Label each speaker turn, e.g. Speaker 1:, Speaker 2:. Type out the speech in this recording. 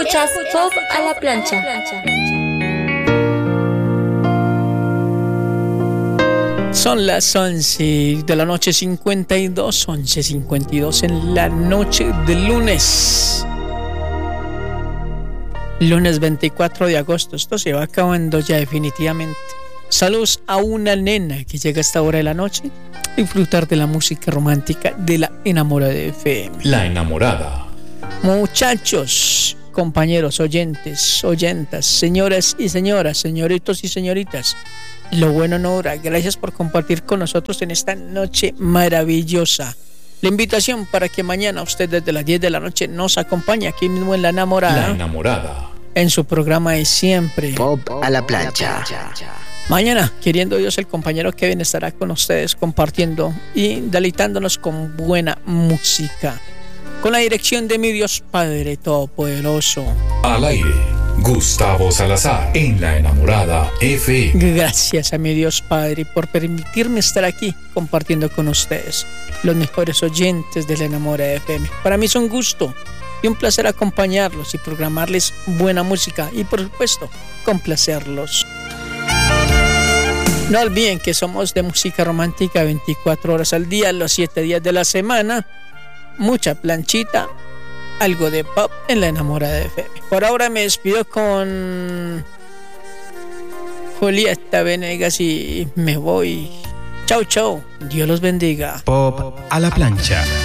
Speaker 1: Escuchas Pop a la plancha.
Speaker 2: Son las 11 de la noche 52, 11:52 en la noche del lunes. Lunes 24 de agosto. Esto se va acabando ya definitivamente. Saludos a una nena que llega a esta hora de la noche a disfrutar de la música romántica de La Enamorada de FM.
Speaker 3: La Enamorada.
Speaker 2: Muchachos, compañeros, oyentes, oyentas, señoras y señoras, señoritos y señoritas, lo bueno no dura. Gracias por compartir con nosotros en esta noche maravillosa. La invitación para que mañana usted desde las 10 de la noche nos acompañe aquí mismo en La Enamorada.
Speaker 3: La Enamorada.
Speaker 2: En su programa de siempre.
Speaker 4: Pop a la plancha.
Speaker 2: Mañana, queriendo Dios, el compañero Kevin estará con ustedes compartiendo y deleitándonos con buena música. Con la dirección de mi Dios Padre Todopoderoso.
Speaker 3: Al aire, Gustavo Salazar en La Enamorada FM.
Speaker 2: Gracias a mi Dios Padre por permitirme estar aquí compartiendo con ustedes, los mejores oyentes de La Enamorada FM. Para mí es un gusto y un placer acompañarlos y programarles buena música y, por supuesto, complacerlos. No olviden que somos de música romántica 24 horas al día, los 7 días de la semana. Mucha planchita, algo de pop en La Enamorada de FM. Por ahora me despido con Julieta Venegas y me voy. Chau, chau. Dios los bendiga.
Speaker 5: Pop a la plancha.